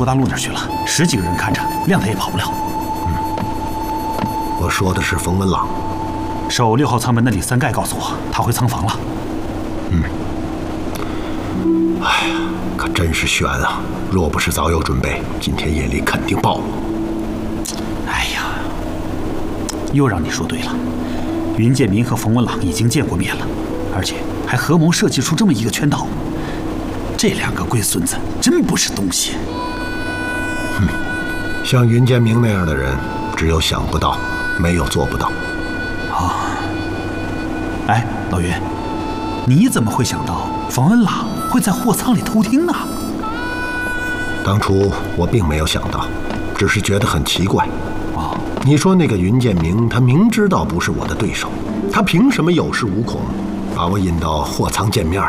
出大路那儿去了，10几个人看着，谅他也跑不了。 我说的是冯文朗。 守6号舱门的李三盖告诉我，他回仓房了。 哎呀，可真是悬啊！若不是早有准备，今天夜里肯定暴露。 哎呀，又让你说对了。云建明和冯文朗已经见过面了，而且还合谋设计出这么一个圈套。这2个龟孙子真不是东西。 像云建明那样的人，只有想不到，没有做不到。 哎，老云，你怎么会想到冯文朗会在货仓里偷听呢？ 当初我并没有想到，只是觉得很奇怪。你说那个云建明，他明知道不是我的对手，他凭什么有恃无恐，把我引到货仓见面？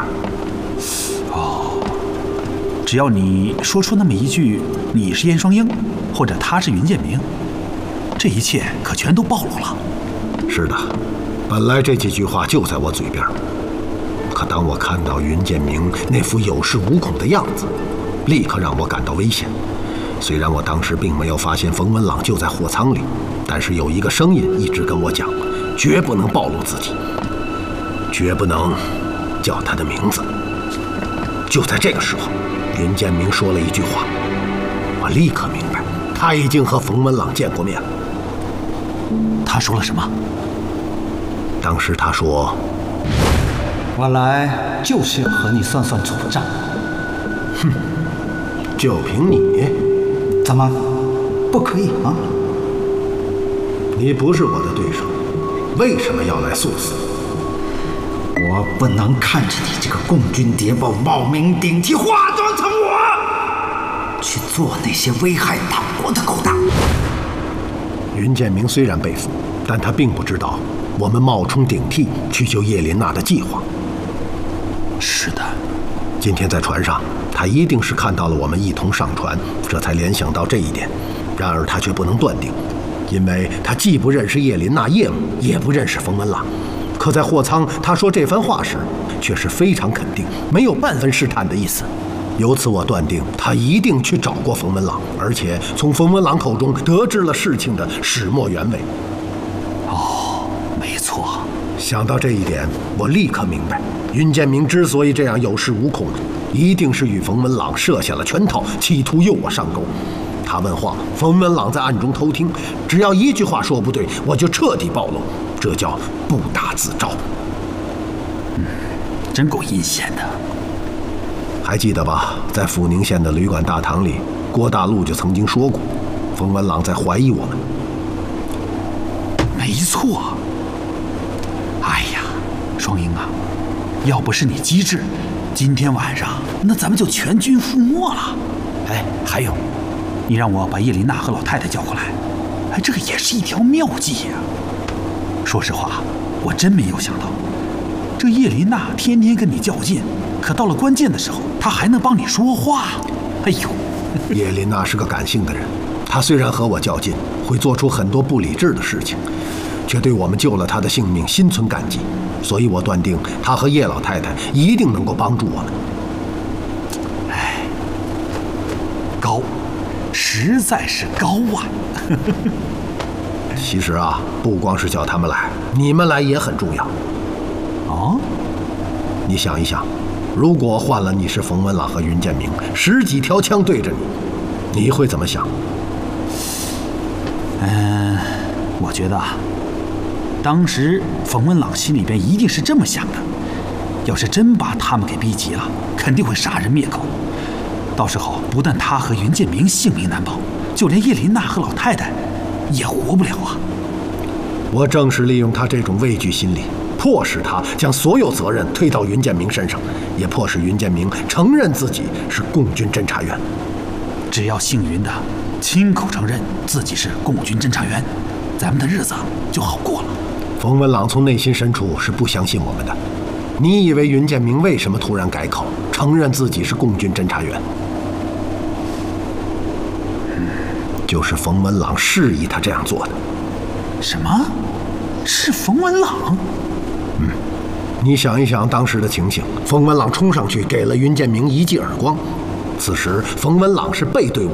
只要你说出那么一句“你是燕双鹰”，或者“他是云建明”，这一切可全都暴露了。 是的，本来这几句话就在我嘴边，可当我看到云建明那副有恃无恐的样子，立刻让我感到危险。虽然我当时并没有发现冯文朗就在货仓里，但是有一个声音一直跟我讲，绝不能暴露自己，绝不能叫他的名字。就在这个时候，云建明说了一句话，我立刻明白，他已经和冯文朗见过面了。 他说了什么？ 当时他说：“ 我来就是要和你算算总账。” 就凭你？ 怎么不可以吗？ 你不是我的对手，为什么要来送死？ 我不能看着你这个共军谍报冒名顶替，化妆成我，去做那些危害党国的勾当。 云建明虽然被俘，但他并不知道我们冒充顶替去救叶琳娜的计划。 是的， 今天在船上，他一定是看到了我们一同上船，这才联想到这一点。然而他却不能断定，因为他既不认识叶琳娜叶母，也不认识冯文朗。可在货仓，他说这番话时，却是非常肯定，没有半分试探的意思。由此我断定，他一定去找过冯文朗，而且从冯文朗口中得知了事情的始末原委。 没错。 想到这一点，我立刻明白，云建明之所以这样有恃无恐，一定是与冯文朗设下了圈套，企图诱我上钩。他问话，冯文朗在暗中偷听，只要一句话说不对，我就彻底暴露，这叫不打自招。 真够阴险的。 还记得吧？在阜宁县的旅馆大堂里，郭大陆就曾经说过，冯文朗在怀疑我们。 没错。哎呀，双鹰啊，要不是你机智，今天晚上那咱们就全军覆没了。哎，还有，你让我把叶琳娜和老太太叫过来，哎，这个也是一条妙计呀。说实话，我真没有想到，这叶琳娜天天跟你较劲，可到了关键的时候，她还能帮你说话。哎呦， 叶琳娜是个感性的人，她虽然和我较劲，会做出很多不理智的事情，却对我们救了她的性命心存感激，所以我断定她和叶老太太一定能够帮助我们。 哎，高，实在是高啊！ 其实啊，不光是叫他们来，你们来也很重要。 哦， 你想一想，如果换了你是冯文朗和云建明，10几条枪对着你，你会怎么想？ 我觉得啊，当时冯文朗心里边一定是这么想的：要是真把他们给逼急了，肯定会杀人灭口。到时候不但他和云建明性命难保，就连叶琳娜和老太太也活不了啊！ 我正是利用他这种畏惧心理，迫使他将所有责任推到云建明身上，也迫使云建明承认自己是共军侦察员。 只要姓云的亲口承认自己是共军侦察员，咱们的日子就好过了。 冯文朗从内心深处是不相信我们的。你以为云建明为什么突然改口，承认自己是共军侦察员？就是冯文朗示意他这样做的。 什么？是冯文朗？ 你想一想当时的情形，冯文朗冲上去给了云建明一记耳光，此时冯文朗是背对我